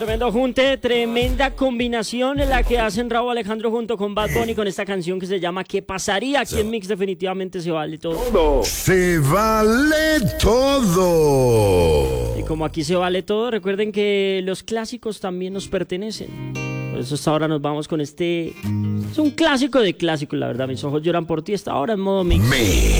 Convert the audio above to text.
Tremendo junte, tremenda combinación en la que hacen Rauw Alejandro junto con Bad Bunny con esta canción que se llama ¿Qué pasaría? Aquí en Mix definitivamente se vale todo. Se vale todo. Y como aquí se vale todo, recuerden que los clásicos también nos pertenecen. Por eso hasta ahora nos vamos con este... Es un clásico de clásicos, la verdad. Mis ojos lloran por ti. Hasta ahora en modo Mix.